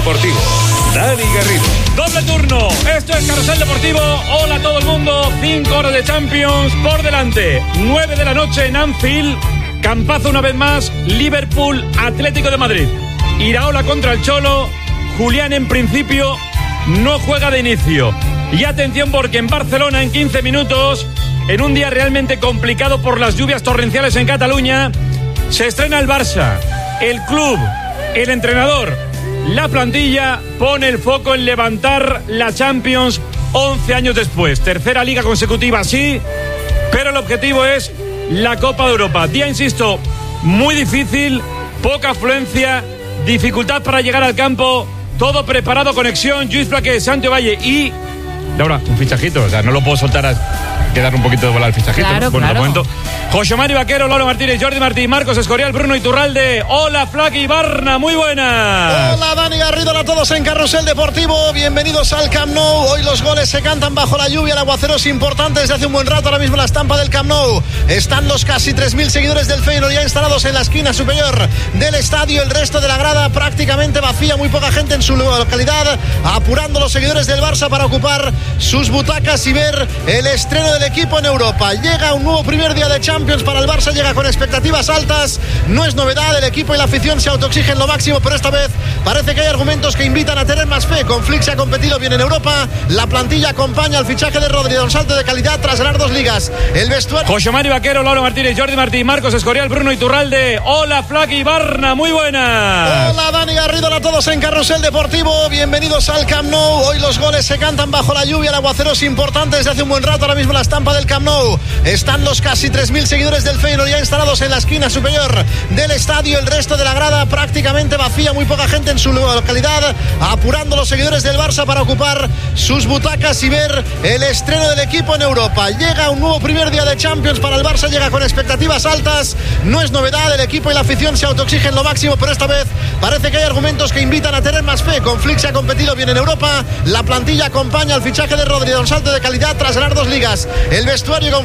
Deportivo, Dani Garrido. Doble turno, esto es Carrusel Deportivo. Hola a todo el mundo, 5 horas de Champions por delante. 9 de la noche en Anfield, campazo una vez más, Liverpool, Atlético de Madrid. Iraola contra el Cholo, Julián en principio no juega de inicio. Y atención porque en Barcelona en 15 minutos, en un día realmente complicado por las lluvias torrenciales en Cataluña, se estrena el Barça. El club, el entrenador, la plantilla pone el foco en levantar la Champions 11 años después. Tercera liga consecutiva, sí, pero el objetivo es la Copa de Europa. Día, insisto, muy difícil, poca afluencia, dificultad para llegar al campo, todo preparado, conexión, Lluís Flaque, Santi Valle y... Laura, un fichajito, o sea, no lo puedo soltar quedar un poquito de bola al fichajito. Claro, bueno, claro. Momento. José Mari Vaquero, Lolo Martínez, Jordi Martí, Marcos Escorial, Bruno Iturralde. Hola, Flaque y Barna, muy buenas. Hola, Dani Garrido, hola a todos en Carrusel Deportivo. Bienvenidos al Camp Nou. Hoy los goles se cantan bajo la lluvia. El aguacero es importante desde hace un buen rato. Ahora mismo en la estampa del Camp Nou están los casi 3.000 seguidores del Feyenoord ya instalados en la esquina superior del estadio. El resto de la grada prácticamente vacía, muy poca gente en su localidad, apurando los seguidores del Barça para ocupar sus butacas y ver el estreno del equipo en Europa. Llega un nuevo primer día de Champions para el Barça, llega con expectativas altas, no es novedad, el equipo y la afición se autoexigen lo máximo, pero esta vez parece que hay argumentos que invitan a tener más fe. Con Flick se ha competido bien en Europa, la plantilla acompaña al fichaje de Rodri, un salto de calidad tras ganar 2 ligas. El vestuario... José Mari Vaquero, Lolo Martínez, Jordi Martí, Marcos Escorial, Bruno Iturralde. Hola, Flaque y Barna, muy buenas. Hola, Dani Garrido, hola a todos en Carrusel Deportivo. Bienvenidos al Camp Nou. Hoy los goles se cantan bajo la lluvia, el aguacero es importante desde hace un buen rato. Ahora mismo en la estampa del Camp Nou están los casi 3.000 seguidores del Feyenoord ya instalados en la esquina superior del estadio. El resto de la grada prácticamente vacía, muy poca gente en su localidad, apurando los seguidores del Barça para ocupar sus butacas y ver el estreno del equipo en Europa. Llega un nuevo primer día de Champions para el Barça, llega con expectativas altas, no es novedad, el equipo y la afición se autoexigen lo máximo, pero esta vez parece que hay argumentos que invitan a tener más fe. Con Flick se ha competido bien en Europa, la plantilla acompaña al fichaje de Rodri, un salto de calidad tras ganar 2 ligas. El vestuario con